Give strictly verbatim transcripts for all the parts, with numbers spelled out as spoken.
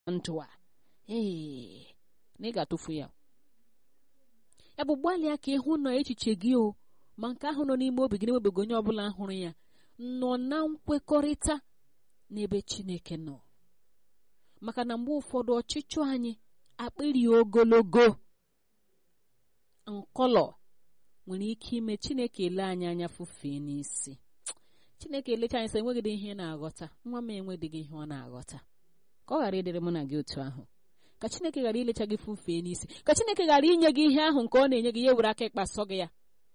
ndụ a ee na ị ga-atụfu ya ya bụ gbalịa ka ịhụ na echiche gị o ma nke ahụ nọ n'ime obi gị na-enwebeghị onye ọbụla hụrụ ya nọ na nkwekọrịta n'ebe Chineke nọ maka na mgbe ụfọdụ ọchịchọ anyị akpịrị ogologo nkọlọ nwere ike ime Chineke ele anyị anya fufee n'isi. Chineke elecha anyị sị enweghị ihe na-aghọta, nwa m enweghị ihe ọ na-aghọta, ka ọ ghara ịdịrị mụ na gị otu ahụ, ka Chineke ghara ilecha gị fufee n'isi, ka Chineke ghara inye gị ihe ahụ nke ọ na-enye gị ya were aka ịkpa sọ gị ya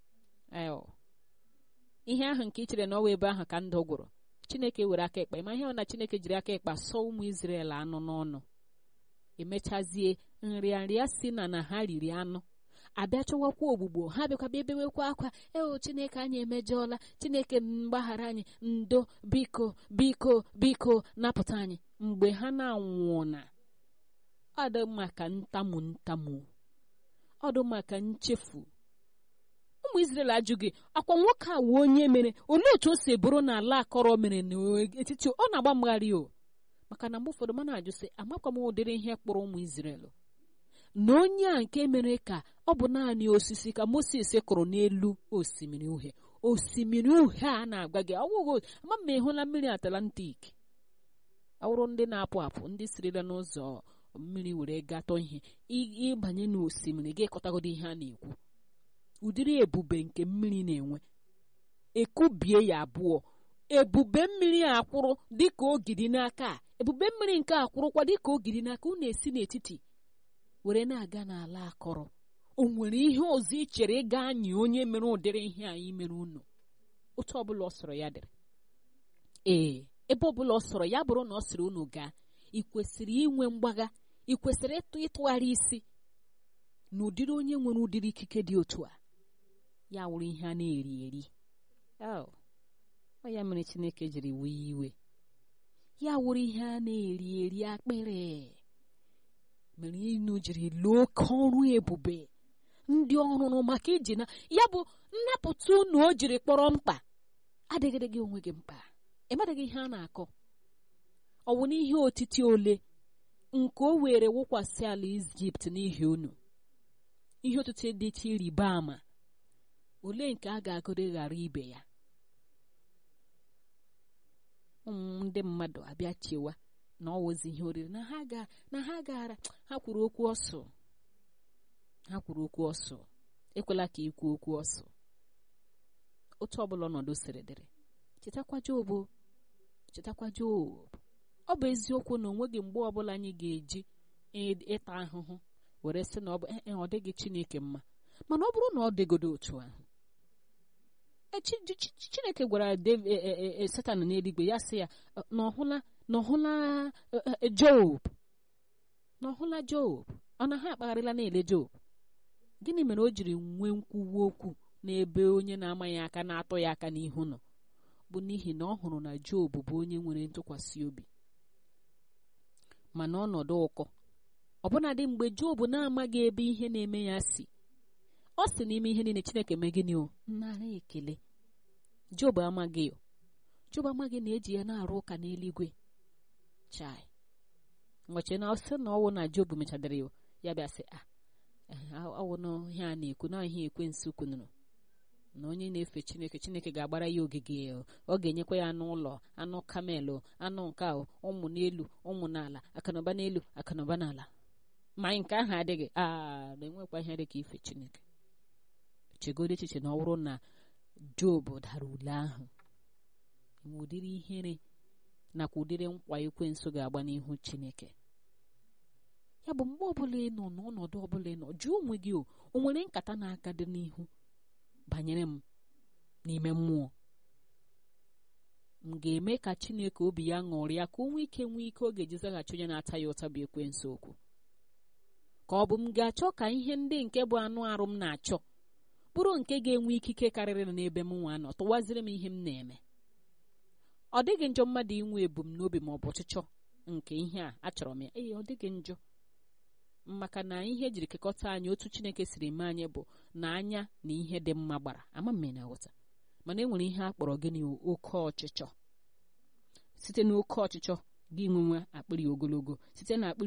ihe ahụ nke ị chere na ọwa ebe ahụ ka ndụ gwụrụ. Chineke were aka ịkpa ma ihe ọ na Chineke jiri aka ịkpa sọ ụmụ Izrel anụ n'ọnụ, emechazie nrịanrịa si na na ha riri anụ abịa chọwakwa ogbugbo, ha bịakwa bịa ebewekwa akwa, eo Chineke anyị emejọọla, Chineke mgbaghara anyị, ndo biko biko biko napụta anyị. Mgbe ha na-anwụna ọdụ maka ntamu ntamu, ọdụ maka nchefu, ụmụ Izrel ajụghị akwa nwoke a wụ onye mere, olee otu o si bụrụ na ala akọrọ mere n'etiti ọ na-agba mgharị o maka na mgbe ụfọdụ mana ajụ sị amakwa m ụdịrị ihe kpọrọ ụmụ Izrel na onye a nke mere ka ọ bụ naanị osisi ka Moses kụrụ n'elu osimiri uhie. Osimiri uhie a na-agwa gị ọwụghị ama m ịhụla mmiri Atlantik, awụrụ ndị na-apụ apụ ndị sirila n'ụzọ mmiri were gatọ ihe ịbanye n'osimiri gị kọtagodo ihe a na-ekwu, ụdịrị ebube nke mmiri na-enwe ekubie ya abụọ, ebube mmiri akwụrụ dịka ogidi n'aka, ebube mmiri nke akwụrụkwa dịka ogidi n'aka, unu esi n'etiti were na-aga n'ala akọrọ. O nwere ihe ọzọ ị chere ịga anyị onye mere ụdịrị ihe anyị mere unu? Otu ọbụla ọ sọrọ ya dịrị, ee ebe ọbụla ọ sọrọ ya bụrụ na ọ sịrị unu gaa, ị kwesịrị inwe mgbagha, ị kwesịrị ịtụ ịtụgharị isi na ụdịrị onye nwere ụdịrị ikike dị otu a ya wụrụ ihe a na-eri eri. Ọ ya mere Chineke jiri wee iwe, ya wụrụ ihe a na-eri eri akpịrị mere inu jiri lụọ oke ọrụ ebube ndị ọrụrụ maka iji na ya bụ nnapụta unu o jiri kpọrọ mkpa. Adịgịdị gị onwe gị mkpa, ịmadịghị ihe a na-akọ, ọ bụ n'ihe otiti ole nke o were wụkwasị ala Ijipt n'ihi unu, ihe otiti dị iche ịrịba ama ole nke a ga-agụrụ ghara ibe ya. ụmụ ndị mmadụ abịa chewa na ọ wụzi ihe oriri na ha ga na ha gara ha kwuru okwu ọsọ, ha kwuru okwu ọsọ, ekwela ka ikwu okwu ọsọ. Otu ọbụla ọnọdụ siri dịrị, chetakwa Job, chetakwa Job. Ọ bụ eziokwu na onweghị mgbe ọbụla anyị ga-eji ịta ahụhụ were sị na ọ dịghị Chineke mma, mana ọ bụrụ na ọ dịgodo otu ahụ, Chineke gwara Satan n'eluigwe ya sị ya na ọhụla na ọhụla Job, na ọhụla Job, ọ na ha akpagharịla na-ele Job. Gịnị mere o jiri nwee nkwuwa okwu n'ebe onye na-amaghị aka na-atọ ya aka n'ihu nọ? Bụ n'ihi na ọ hụrụ na Job bụ onye nwere ntụkwasị obi. Mana ọnọdụ ụkọ, ọbụnadị mgbe Job na-amaghị ebe ihe na-eme ya si, ọ sị n'ime ihe niile Chineke mee gịnị o nara ekele. Job amaghị o Job amaghị na eji ya na-arụ ụka n'eluigwe. Chai ngọchi na ọsị na ọwụ na Job mechadịrị o ya bịa sị a ọwụ na ihe a na-ekwu na ihe ekwensu kwunụrụ na onye na-efe Chineke, Chineke ga-agbara ya ogige, ọ ga-enyekwa ya anụ ụlọ, anụ kamel, anụ nke ụmụ n'elu ụmụ n'ala, akụnụba n'elu akụnụba n'ala. Ma nke ahụ adịghị a na-enwekwa ihe dị ka ife Chineke. Chegoro echiche na ọ bụrụ na Job dara ule ahụ, ma ụdịrị ihere nakwa ụdịrị nkwa ekwensu ga-agba n'ihu Chineke. Ya bụ mgbe ọbụla ị nọ n'ọnọdụ ọbụla ị nọ, jụọ onwe gị o o nwere nkata na-aga dị n'ihu banyere m n'ime mmụọ, m ga-eme ka Chineke obi ya ṅụrịa ka o nwee ike nwee ike ọ ga-eji zaghachi onye na-ata ya ụta bụ ekwensu okwu, ka ọ bụ m ga-achọ ka ihe ndị nke bụ anụ arụ m na-achọ bụrụ nke ga-enwe ikike karịrị n'ebe m nwa nọ tụwaziri m ihe m na-eme. Ọ dịghị njọ mmadụ inwe ebumnobi ma ọ bụ ọchịchọ nke ihe a achọrọ m ya, ee ọ dịghị njọ, maka na ihe jiri kekọta anyị otu Chineke siri mee anyị bụ na anya na ihe dị mma gbara ama mme na nghọta. Mana e nwere ihe a kpọrọ gịnị oke ọchịchọ. Site n'oke ọchịchọ gị nwenwe akpịrị ogologo site na akpịrị